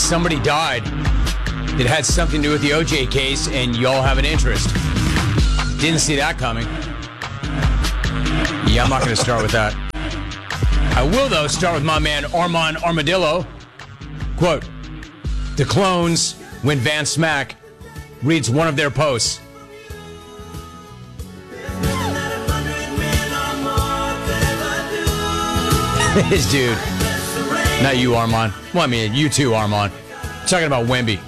somebody died that had something to do with the OJ case, and y'all have an interest. Didn't see that coming. Yeah, I'm not going to start with that. I will, though, start with my man Armand Armadillo. Quote, the clones, when Van Smack reads one of their posts. This dude. Not you, Armand. Well, I mean, you too, Armand. I'm talking about Wemby.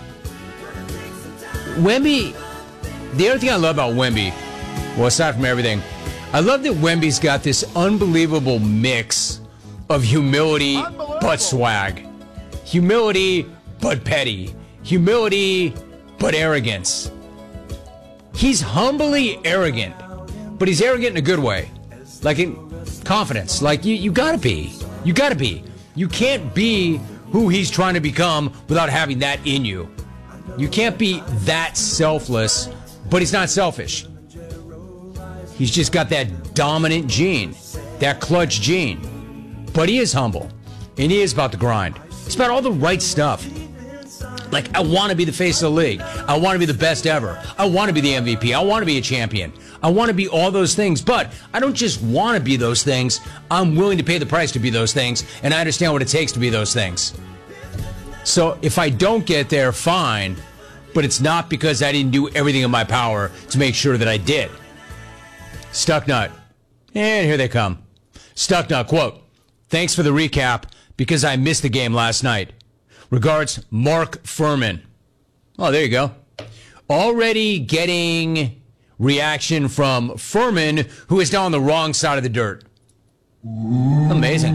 Wemby, the other thing I love about Wemby, well, aside from everything, I love that Wemby's got this unbelievable mix of humility but swag. Humility but petty. Humility but arrogance. He's humbly arrogant, but he's arrogant in a good way. Like in confidence. Like, you gotta be. You gotta be. You can't be who he's trying to become without having that in you. You can't be that selfless, but he's not selfish. He's just got that dominant gene, that clutch gene. But he is humble, and he is about the grind. It's about all the right stuff. Like, I want to be the face of the league. I want to be the best ever. I want to be the MVP. I want to be a champion. I want to be all those things, but I don't just want to be those things. I'm willing to pay the price to be those things, and I understand what it takes to be those things. So if I don't get there, fine, but it's not because I didn't do everything in my power to make sure that I did. Stucknut. And here they come. Stucknut, quote, thanks for the recap because I missed the game last night. Regards, Mark Furman. Oh, there you go. Already getting reaction from Furman, who is now on the wrong side of the dirt. Amazing.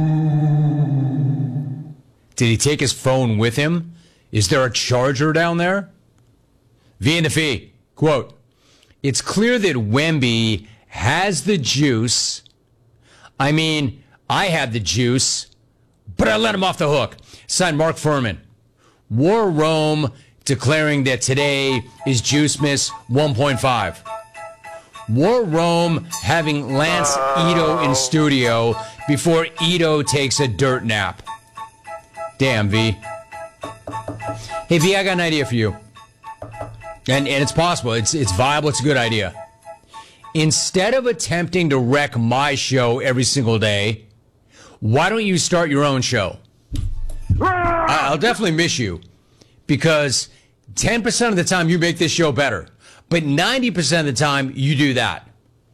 Did he take his phone with him? Is there a charger down there? V and the Fee, quote, it's clear that Wemby has the juice. I mean, I had the juice, but I let him off the hook. Signed Mark Furman. War Rome declaring that today is Juice Miss 1.5. War Rome having Lance Ito in studio before Ito takes a dirt nap. Damn, V. Hey, V, I got an idea for you. And it's possible. It's viable. It's a good idea. Instead of attempting to wreck my show every single day, why don't you start your own show? I'll definitely miss you because 10% of the time you make this show better, but 90% of the time you do that.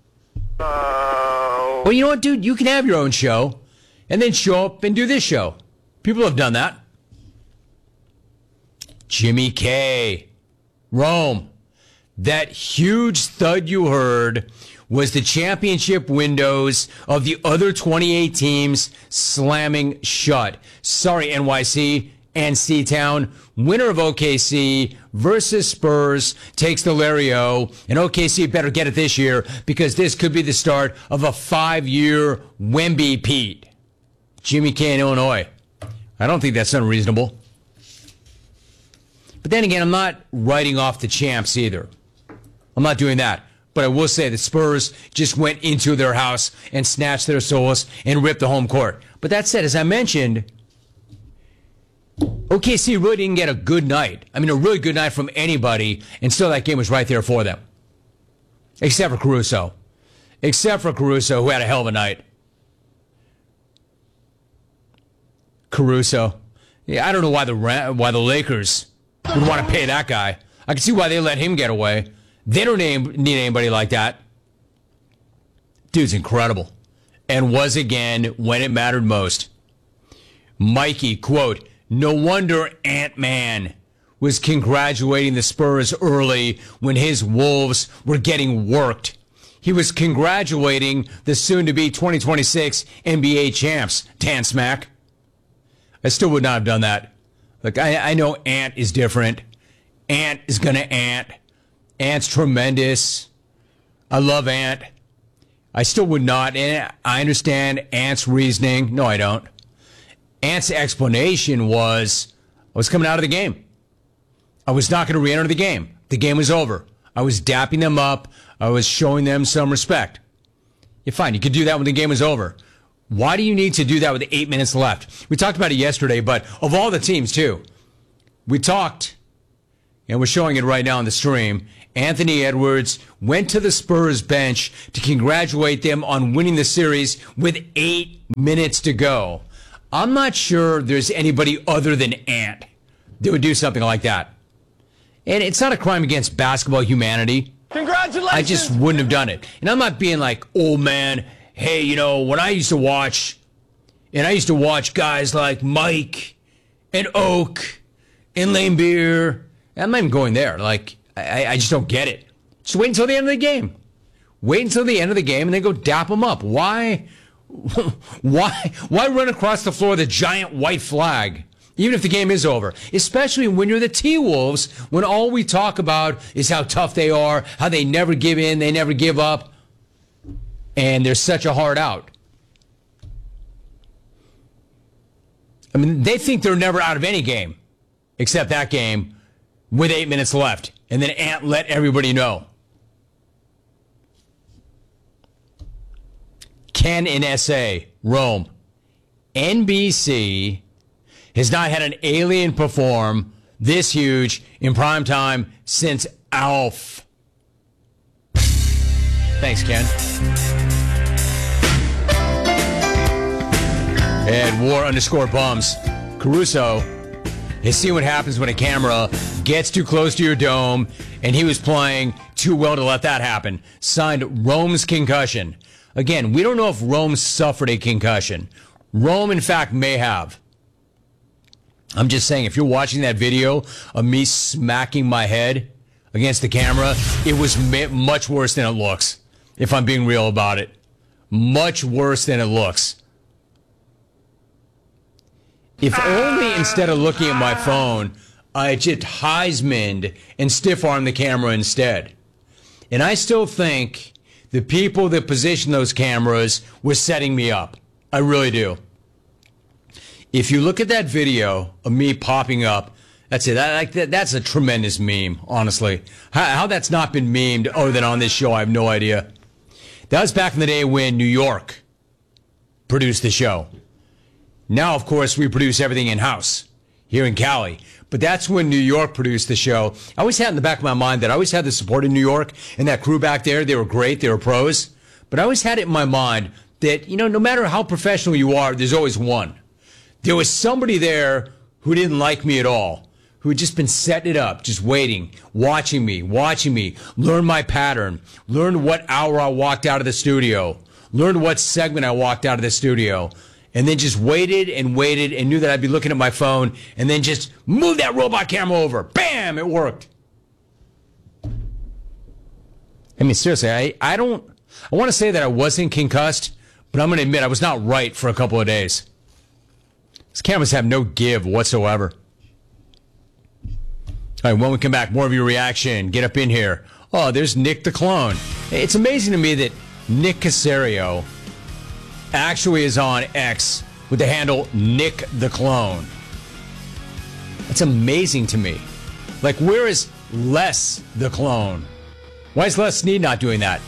Well, you know what, dude? You can have your own show and then show up and do this show. People have done that. Jimmy K. Rome. That huge thud you heard was the championship windows of the other 28 teams slamming shut. Sorry, NYC and C-Town. Winner of OKC versus Spurs takes the Lario. And OKC better get it this year because this could be the start of a 5-year Wemby Pete. Jimmy K in Illinois. I don't think that's unreasonable. But then again, I'm not writing off the champs either. I'm not doing that. But I will say the Spurs just went into their house and snatched their souls and ripped the home court. But that said, as I mentioned, OKC really didn't get a good night. I mean, a really good night from anybody, and still that game was right there for them. Except for Caruso. Except for Caruso, who had a hell of a night. Caruso. Yeah, I don't know why the Lakers would want to pay that guy. I can see why they let him get away. They don't need anybody like that. Dude's incredible. And was again when it mattered most. Mikey, quote, no wonder Ant-Man was congratulating the Spurs early when his Wolves were getting worked. He was congratulating the soon-to-be 2026 NBA champs, Dan Smack. I still would not have done that. Look, I know Ant is different. Ant is going to Ant. Ant's tremendous. I love Ant. I still would not. And I understand Ant's reasoning. No, I don't. Ant's explanation was, I was coming out of the game. I was not going to re-enter the game. The game was over. I was dapping them up. I was showing them some respect. Yeah, fine. You could do that when the game was over. Why do you need to do that with 8 minutes left? We talked about it yesterday, but of all the teams, too, We talked, and we're showing it right now on the stream. Anthony Edwards went to the Spurs bench to congratulate them on winning the series with 8 minutes to go. I'm not sure there's anybody other than Ant that would do something like that. And it's not a crime against basketball humanity. Congratulations! I just wouldn't have done it. And I'm not being like, oh man, hey, you know, when I used to watch guys like Mike and Oak and Lane Beer. I'm not even going there. Like, I just don't get it. Just wait until the end of the game. Wait until the end of the game and then go dap them up. Why run across the floor with a giant white flag, even if the game is over? Especially when you're the T-Wolves, when all we talk about is how tough they are, how they never give in, they never give up, and they're such a hard out. I mean, they think they're never out of any game, except that game with 8 minutes left. And then Ant let everybody know. Ken in SA, Rome. NBC has not had an alien perform this huge in primetime since Alf. Thanks, Ken. And war_bums. Caruso has seen what happens when a camera gets too close to your dome, and he was playing too well to let that happen. Signed Rome's concussion. Again, we don't know if Rome suffered a concussion. Rome, in fact, may have. I'm just saying, if you're watching that video of me smacking my head against the camera, it was much worse than it looks, if I'm being real about it. Much worse than it looks. If only instead of looking at my phone, I just Heisman'd and stiff-armed the camera instead. And I still think the people that positioned those cameras were setting me up. I really do. If you look at that video of me popping up, that's it. That's a tremendous meme, honestly. How that's not been memed other than on this show, I have no idea. That was back in the day when New York produced the show. Now, of course, we produce everything in-house here in Cali. But that's when New York produced the show. I always had in the back of my mind that I always had the support in New York and that crew back there. They were great. They were pros. But I always had it in my mind that, you know, no matter how professional you are, there's always one. There was somebody there who didn't like me at all, who had just been setting it up, just waiting, watching me, learn my pattern, learn what hour I walked out of the studio, learn what segment I walked out of the studio. And then just waited and knew that I'd be looking at my phone and then just move that robot camera over. Bam! It worked. I mean, seriously, I want to say that I wasn't concussed, but I'm going to admit I was not right for a couple of days. These cameras have no give whatsoever. All right, when we come back, more of your reaction. Get up in here. Oh, there's Nick the Clone. It's amazing to me that Nick Caserio actually is on X with the handle Nick the Clone. That's amazing to me. Like, where is Les the Clone? Why is Les Snead not doing that?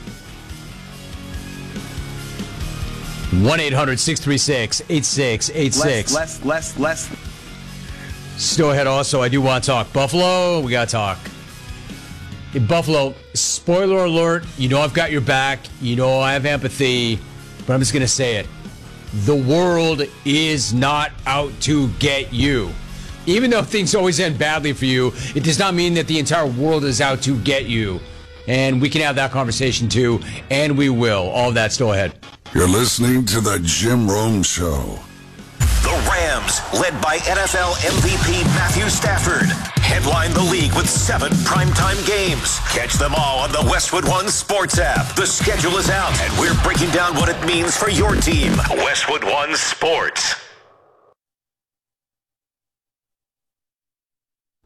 1-800-636-8686. Less. Still ahead also, I do want to talk Buffalo. We got to talk. In Buffalo, spoiler alert, you know I've got your back. You know I have empathy. But I'm just going to say it. The world is not out to get you. Even though things always end badly for you, it does not mean that the entire world is out to get you. And we can have that conversation too, and we will. All of that still ahead. You're listening to The Jim Rome Show. The Rams, led by NFL MVP Matthew Stafford, headline the league with 7 primetime games. Catch them all on the Westwood One Sports app. The schedule is out, and we're breaking down what it means for your team. Westwood One Sports.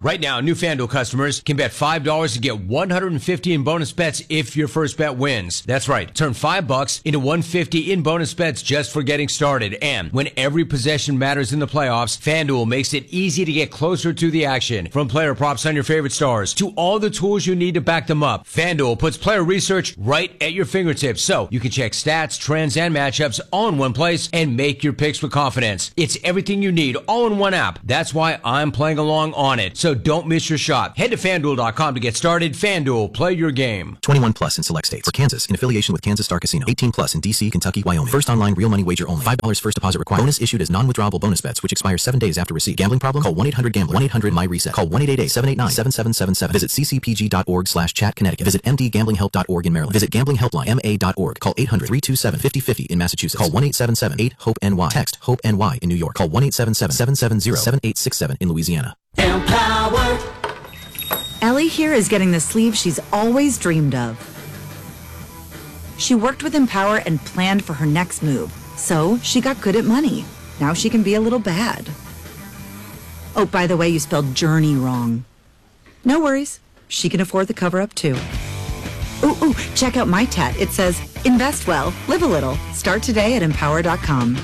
Right now, new FanDuel customers can bet $5 to get $150 in bonus bets if your first bet wins. That's right. Turn $5 into $150 in bonus bets just for getting started. And when every possession matters in the playoffs, FanDuel makes it easy to get closer to the action. From player props on your favorite stars to all the tools you need to back them up, FanDuel puts player research right at your fingertips so you can check stats, trends, and matchups all in one place and make your picks with confidence. It's everything you need all in one app. That's why I'm playing along on it. So don't miss your shot. Head to FanDuel.com to get started. FanDuel, play your game. 21 plus in select states. For Kansas, in affiliation with Kansas Star Casino. 18 plus in D.C., Kentucky, Wyoming. First online real money wager only. $5 first deposit required. Bonus issued as non-withdrawable bonus bets, which expire 7 days after receipt. Gambling problem? Call 1-800-GAMBLER. 1-800-MY-RESET. Call 1-888-789-7777. Visit ccpg.org/chat Connecticut. Visit mdgamblinghelp.org in Maryland. Visit gamblinghelplinema.org. Call 800-327-5050 in Massachusetts. Call 1-877-8-HOPE-NY. Text HOPE-NY in New York. Call 1-877-770-7867 in Louisiana. Empower. Ellie here is getting the sleeve she's always dreamed of. She worked with Empower and planned for her next move, so she got good at money. Now she can be a little bad. Oh, by the way, you spelled journey wrong. No worries. She can afford the cover-up, too. Ooh, check out my tat. It says, invest well, live a little. Start today at empower.com.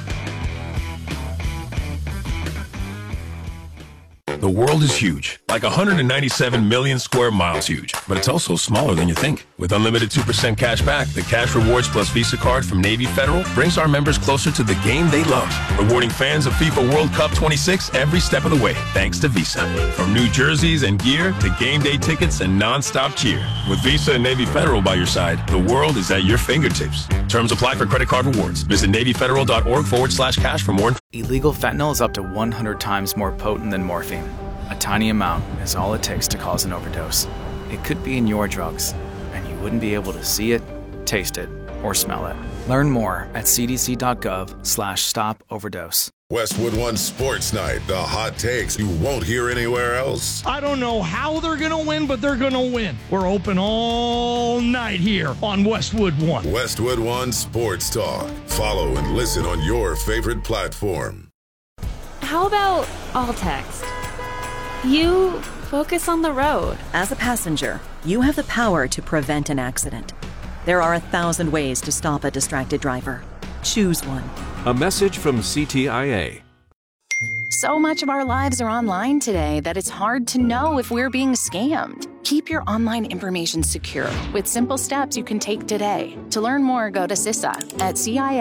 The world is huge, like 197 million square miles huge, but it's also smaller than you think. With unlimited 2% cash back, the Cash Rewards Plus Visa card from Navy Federal brings our members closer to the game they love, rewarding fans of FIFA World Cup 26 every step of the way, thanks to Visa. From new jerseys and gear to game day tickets and non-stop cheer. With Visa and Navy Federal by your side, the world is at your fingertips. Terms apply for credit card rewards. Visit NavyFederal.org/cash for more. Illegal fentanyl is up to 100 times more potent than morphine. A tiny amount is all it takes to cause an overdose. It could be in your drugs, and you wouldn't be able to see it, taste it, or smell it. Learn more at cdc.gov/stop-overdose. Westwood One Sports Night, the hot takes you won't hear anywhere else. I don't know how they're going to win, but they're going to win. We're open all night here on Westwood One. Westwood One Sports Talk. Follow and listen on your favorite platform. How about all text? You focus on the road. As a passenger, you have the power to prevent an accident. There are 1,000 ways to stop a distracted driver. Choose one. A message from CTIA. So much of our lives are online today that it's hard to know if we're being scammed. Keep your online information secure with simple steps you can take today. To learn more, go to CISA at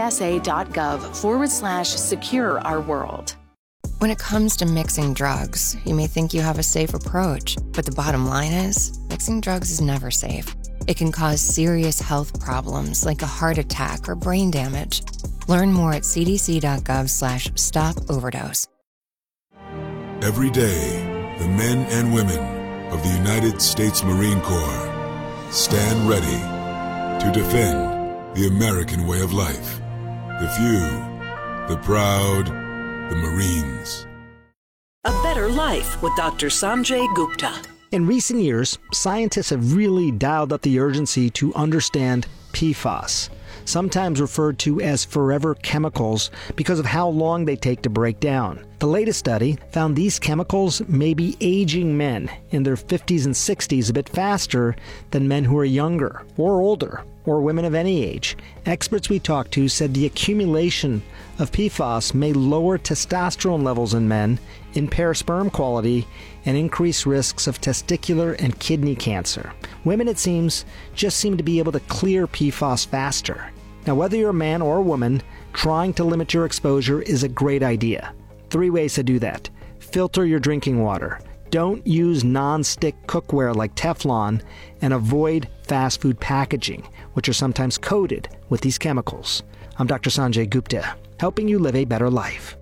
cisa.gov/secure our world. When it comes to mixing drugs, you may think you have a safe approach, but the bottom line is, mixing drugs is never safe. It can cause serious health problems like a heart attack or brain damage. Learn more at cdc.gov/stop-overdose. Every day, the men and women of the United States Marine Corps stand ready to defend the American way of life. The few, the proud, the Marines. A Better Life with Dr. Sanjay Gupta. In recent years, scientists have really dialed up the urgency to understand PFAS, sometimes referred to as forever chemicals because of how long they take to break down. The latest study found these chemicals may be aging men in their 50s and 60s a bit faster than men who are younger or older, or women of any age. Experts we talked to said the accumulation of PFAS may lower testosterone levels in men, impair sperm quality, and increase risks of testicular and kidney cancer. Women, it seems, just seem to be able to clear PFAS faster. Now, whether you're a man or a woman, trying to limit your exposure is a great idea. 3 ways to do that. Filter your drinking water. Don't use non-stick cookware like Teflon, and avoid fast food packaging, which are sometimes coated with these chemicals. I'm Dr. Sanjay Gupta, helping you live a better life.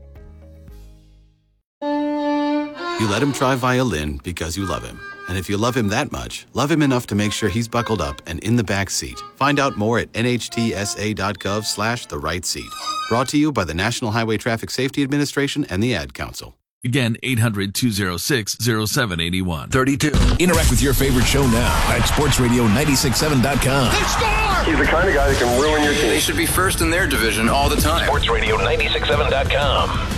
You let him try violin because you love him. And if you love him that much, love him enough to make sure he's buckled up and in the back seat. Find out more at nhtsa.gov/the right seat. Brought to you by the National Highway Traffic Safety Administration and the Ad Council. Again, 800-206-0781. 32. Interact with your favorite show now at sportsradio967.com. They score! He's the kind of guy that can ruin your team. They should be first in their division all the time. sportsradio967.com.